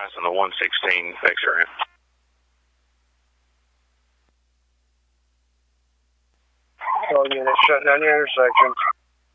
on the 116 exit ramp. All units shutting down your intersection.